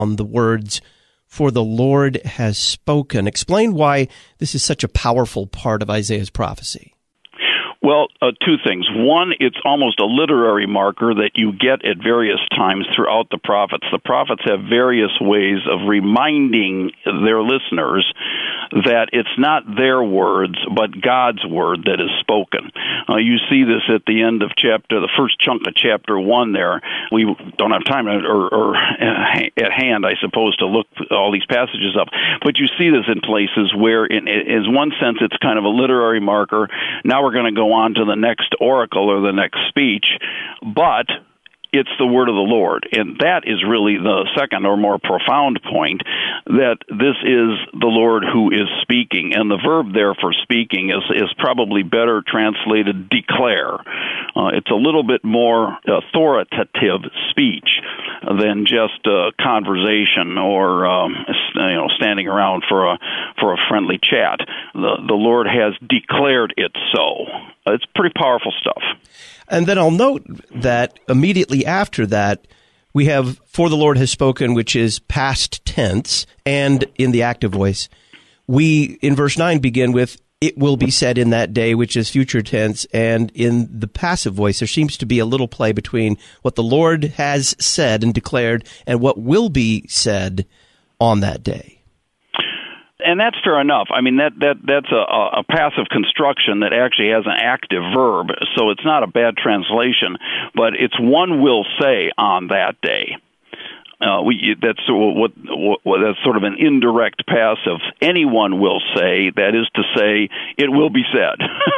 on the words, "For the Lord has spoken." Explain why this is such a powerful part of Isaiah's prophecy. Well, two things. One, it's almost a literary marker that you get at various times throughout the prophets. The prophets have various ways of reminding their listeners that it's not their words, but God's word that is spoken. You see this at the end of the first chunk of chapter 1 there. We don't have time or at hand, I suppose, to look all these passages up. But you see this in places where, in one sense, it's kind of a literary marker. Now we're going to go on to the next oracle or the next speech, but it's the word of the Lord. And that is really the second or more profound point, that this is the Lord who is speaking. And the verb there for speaking is probably better translated declare. It's a little bit more authoritative speech than just conversation or standing around for a friendly chat. The Lord has declared it so. It's pretty powerful stuff. And then I'll note that immediately after that, we have "for the Lord has spoken," which is past tense, and in the active voice. We, in verse 9, begin with "it will be said in that day," which is future tense, and in the passive voice, there seems to be a little play between what the Lord has said and declared and what will be said on that day. And that's fair enough. I mean, that's a passive construction that actually has an active verb, so it's not a bad translation, but it's "one will say on that day." That's sort of an indirect passive. Anyone will say, that is to say, it will be said.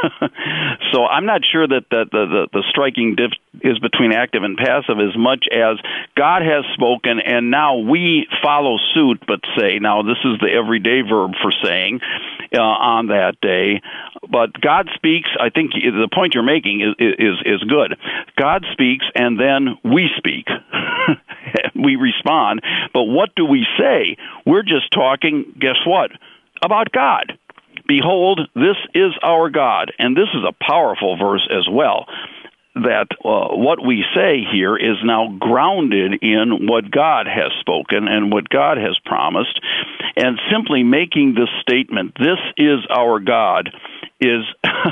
So I'm not sure that the striking difference is between active and passive as much as God has spoken, and now we follow suit, but say, now this is the everyday verb for saying on that day. But God speaks. I think the point you're making is good. God speaks, and then we speak. We respond. But what do we say? We're just talking, guess what? About God. Behold, this is our God. And this is a powerful verse as well, that what we say here is now grounded in what God has spoken and what God has promised. And simply making this statement, "this is our God," is,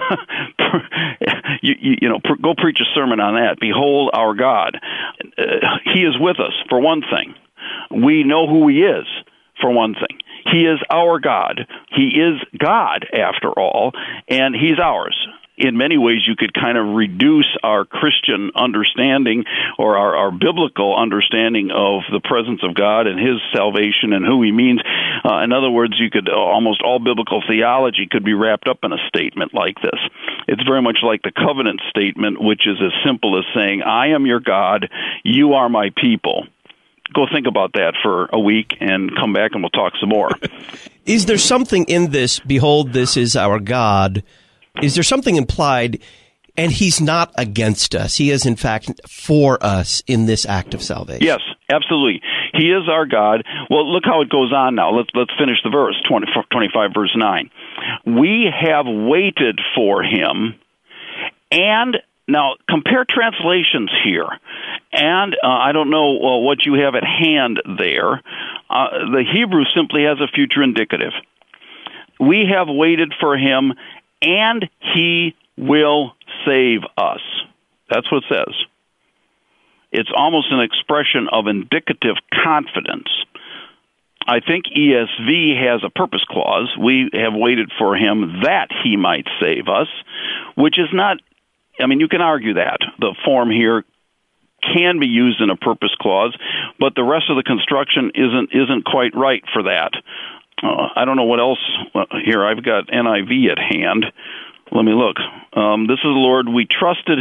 go preach a sermon on that. Behold our God. He is with us, for one thing. We know who He is, for one thing. He is our God. He is God, after all, and He's ours. In many ways, you could kind of reduce our Christian understanding or our biblical understanding of the presence of God and His salvation and who He means. In other words, you could almost all biblical theology could be wrapped up in a statement like this. It's very much like the covenant statement, which is as simple as saying, "I am your God, you are my people." Go think about that for a week and come back and we'll talk some more. Is there something in this, "Behold, this is our God"? Is there something implied, and He's not against us? He is, in fact, for us in this act of salvation. Yes, absolutely. He is our God. Well, look how it goes on now. Let's finish the verse, 25, verse 9. We have waited for Him, and now compare translations here. And I don't know what you have at hand there. The Hebrew simply has a future indicative. We have waited for Him, and He will save us. That's what it says. It's almost an expression of indicative confidence. I think ESV has a purpose clause. We have waited for Him that He might save us, which is not, I mean, you can argue that. The form here can be used in a purpose clause, but the rest of the construction isn't quite right for that. I don't know what else here. I've got NIV at hand. Let me look. This is the Lord. We trusted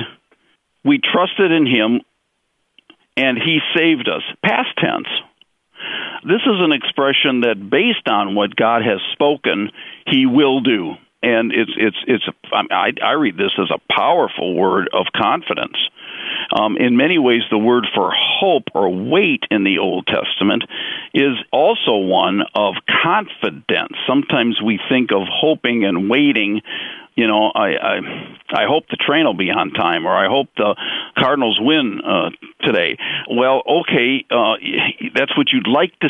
in Him, and He saved us. Past tense. This is an expression that, based on what God has spoken, He will do, and I read this as a powerful word of confidence. In many ways, the word for hope or wait in the Old Testament is also one of confidence. Sometimes we think of hoping and waiting. You know, I hope the train will be on time, or I hope the Cardinals win today. Well, okay, that's what you'd like to